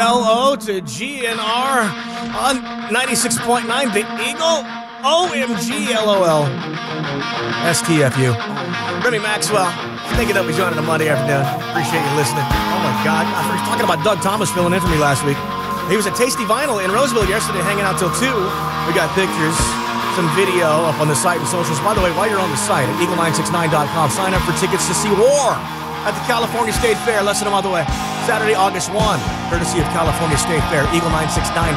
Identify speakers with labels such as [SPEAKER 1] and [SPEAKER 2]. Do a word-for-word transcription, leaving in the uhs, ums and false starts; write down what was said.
[SPEAKER 1] L O to G N R on ninety-six point nine, The Eagle. O M G, L O L. S T F U. Remy Maxwell, thinking that we joined on a Monday afternoon. Appreciate you listening. Oh my God, I was talking about Doug Thomas filling in for me last week. He was at Tasty Vinyl in Roseville yesterday hanging out till two. We got pictures, some video up on the site and socials. By the way, while you're on the site at eagle nine six nine dot com, sign up for tickets to see War at the California State Fair, less than a month away. Saturday, August first, courtesy of California State Fair, eagle nine six nine